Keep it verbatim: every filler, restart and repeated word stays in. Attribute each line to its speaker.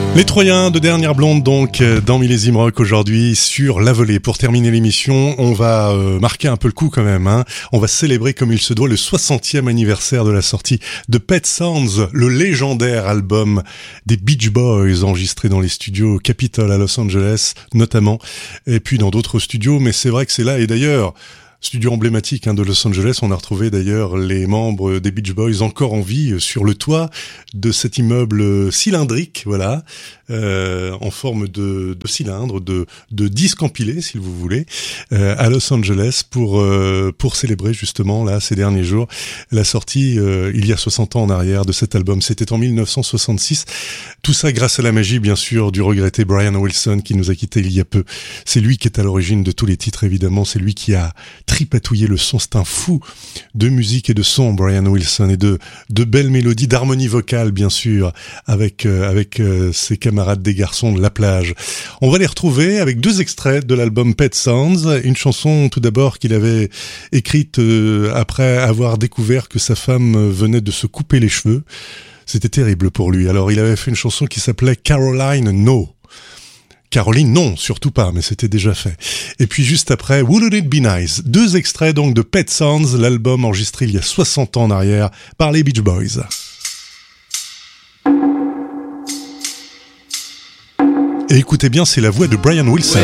Speaker 1: Les Troyens de Dernière Blonde donc dans Millésime Rock aujourd'hui sur la volée. Pour terminer l'émission, on va euh, marquer un peu le coup quand même. Hein. On va célébrer comme il se doit le soixantième anniversaire de la sortie de Pet Sounds, le légendaire album des Beach Boys enregistré dans les studios Capitol à Los Angeles notamment, et puis dans d'autres studios. Mais c'est vrai que c'est là, et d'ailleurs... Studio emblématique hein, de Los Angeles, on a retrouvé d'ailleurs les membres des Beach Boys encore en vie sur le toit de cet immeuble cylindrique, voilà, euh, en forme de, de cylindre, de, de disque empilé, si vous voulez, euh, à Los Angeles pour euh, pour célébrer justement là ces derniers jours la sortie euh, il y a soixante ans en arrière de cet album. C'était en mille neuf cent soixante-six. Tout ça grâce à la magie, bien sûr, du regretté Brian Wilson qui nous a quittés il y a peu. C'est lui qui est à l'origine de tous les titres, évidemment. C'est lui qui a tripatouiller le son, c'est un fou de musique et de son, Brian Wilson, et de de belles mélodies, d'harmonie vocale bien sûr, avec euh, avec euh, ses camarades des garçons de la plage. On va les retrouver avec deux extraits de l'album Pet Sounds, une chanson tout d'abord qu'il avait écrite euh, après avoir découvert que sa femme venait de se couper les cheveux. C'était terrible pour lui. Alors il avait fait une chanson qui s'appelait Caroline No. Caroline, non, surtout pas, mais c'était déjà fait. Et puis juste après, Wouldn't It Be Nice? Deux extraits donc de Pet Sounds, l'album enregistré il y a soixante ans en arrière par les Beach Boys. Et écoutez bien, c'est la voix de Brian Wilson.